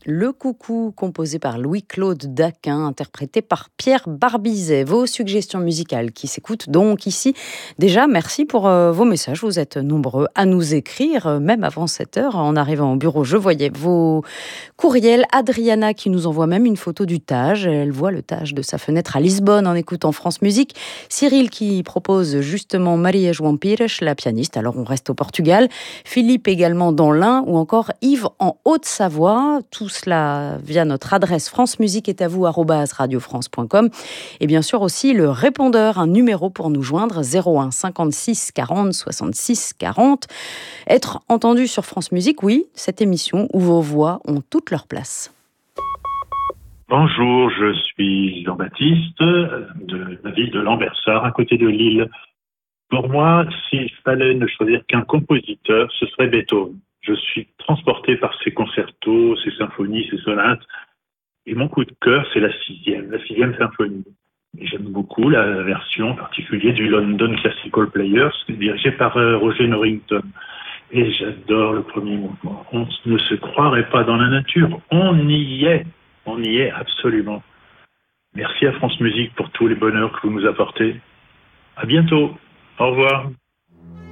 Le Coucou, composé par Louis-Claude Daquin, interprété par Pierre Barbizet. Vos suggestions musicales qui s'écoutent donc ici. Déjà, merci pour vos messages. Vous êtes nombreux à nous écrire, même avant 7 heures. En arrivant au bureau, je voyais vos courriels. Adriana qui nous envoie même une photo du Tage. Elle voit le Tage de sa fenêtre à Lisbonne en écoutant France Musique. Cyril qui propose justement Maria João Pires, la pianiste. Alors on reste au Portugal. Philippe également dans l'Ain ou encore Yves en Haute-Savoie. Tout cela via notre adresse francemusique@radiofrance.com. Et bien sûr aussi le répondeur, un numéro pour nous joindre 01 56 40 66 40. Être entendu sur France Musique, oui, cette émission où vos voix ont toute leur place. Bonjour, je suis Jean-Baptiste de la ville de Lambersart, à côté de Lille. Pour moi, s'il fallait ne choisir qu'un compositeur, ce serait Beethoven. Je suis transporté par ses concertos, ses symphonies, ses sonates. Et mon coup de cœur, c'est la sixième symphonie. Et j'aime beaucoup la version en particulier du London Classical Players, dirigée par Roger Norrington. Et j'adore le premier mouvement. On ne se croirait pas dans la nature. On y est absolument. Merci à France Musique pour tous les bonheurs que vous nous apportez. À bientôt. Au revoir.